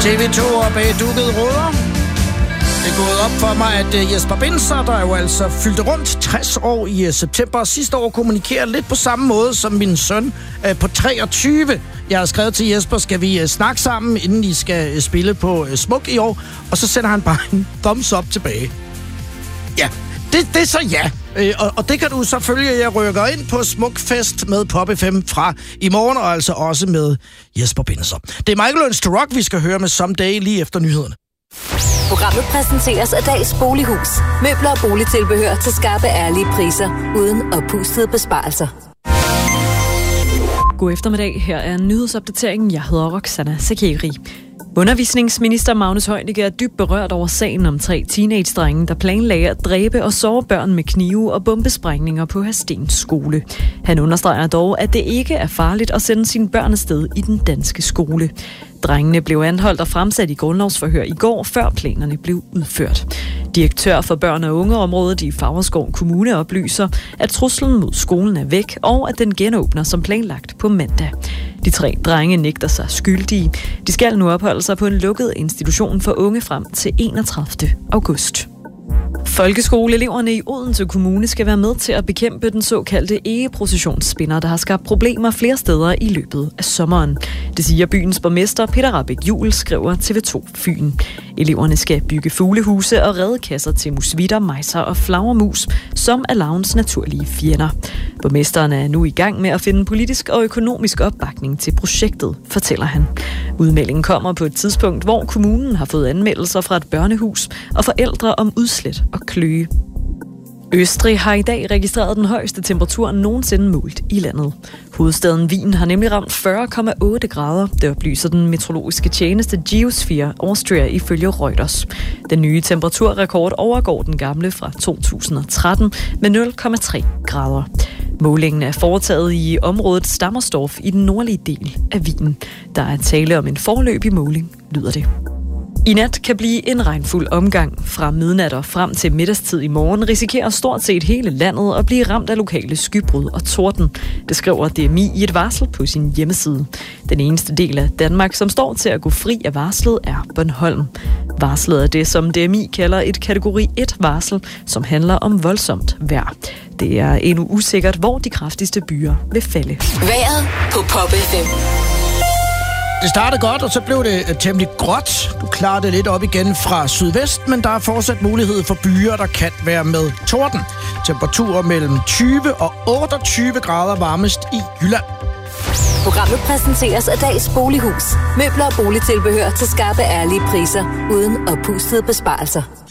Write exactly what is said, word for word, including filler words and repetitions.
T V to og bag dukkede ruder. Det er gået op for mig, at Jesper Binzer, der jo altså fyldte rundt tres år i september sidste år, kommunikerer lidt på samme måde som min søn på treogtyve. Jeg har skrevet til Jesper, skal vi snakke sammen, inden I skal spille på Smuk i år? Og så sender han bare en thumbs up tilbage. Ja, det, det er så ja. Og, og det kan du så følge. Jeg rykker ind på Smukfest med Pop F M fra i morgen, og altså også med Jesper Binzer. Det er Michael Learns to Rock, vi skal høre med Someday lige efter nyhederne. Programmet præsenteres af Dags Bolighus. Møbler og boligtilbehør til skarpe, ærlige priser, uden oppustede besparelser. God eftermiddag. Her er nyhedsopdateringen. Jeg hedder Roxana Sakeri. Undervisningsminister Magnus Heunicke er dybt berørt over sagen om tre teenage-drenge, der planlagde at dræbe og såre børn med knive og bombesprængninger på Hadstens skole. Han understreger dog, at det ikke er farligt at sende sine børn afsted i den danske skole. Drengene blev anholdt og fremsat i grundlovsforhør i går, før planerne blev udført. Direktør for børn- og ungeområdet i Favrskov Kommune oplyser, at truslen mod skolen er væk, og at den genåbner som planlagt på mandag. De tre drenge nægter sig skyldige. De skal nu opholde sig på en lukket institution for unge frem til enogtredivte august. Folkeskoleeleverne i Odense Kommune skal være med til at bekæmpe den såkaldte egeprocessionsspinder, der har skabt problemer flere steder i løbet af sommeren. Det siger byens borgmester Peter Rahbæk Juhl, skriver T V to Fyn. Eleverne skal bygge fuglehuse og redekasser til musvitter, mejser og flagermus, som er larvens naturlige fjender. Borgmesteren er nu i gang med at finde politisk og økonomisk opbakning til projektet, fortæller han. Udmeldingen kommer på et tidspunkt, hvor kommunen har fået anmeldelser fra et børnehus og forældre om udslæt og kløe. Østrig har i dag registreret den højeste temperatur nogensinde målt i landet. Hovedstaden Wien har nemlig ramt fyrre komma otte grader. Det oplyser den meteorologiske tjeneste Geosphere Austria ifølge Reuters. Den nye temperaturrekord overgår den gamle fra to tusind og tretten med nul komma tre grader. Målingen er foretaget i området Stammersdorf i den nordlige del af Wien. Der er tale om en foreløbig måling, lyder det. I nat kan blive en regnfuld omgang. Fra midnat og frem til middagstid i morgen risikerer stort set hele landet at blive ramt af lokale skybrud og torden. Det skriver D M I i et varsel på sin hjemmeside. Den eneste del af Danmark, som står til at gå fri af varslet, er Bornholm. Varslet er det, som D M I kalder et kategori et varsel, som handler om voldsomt vejr. Det er endnu usikkert, hvor de kraftigste byer vil falde. Vejret på Pop F M. Det startede godt, og så blev det temmelig gråt. Du klarer det lidt op igen fra sydvest, men der er fortsat mulighed for byer, der kan være med torden. Temperaturer mellem tyve og otteogtyve grader varmest i Jylland. Programmet præsenteres af Dags Bolighus. Møbler og boligtilbehør til skarpe, ærlige priser, uden oppustede besparelser.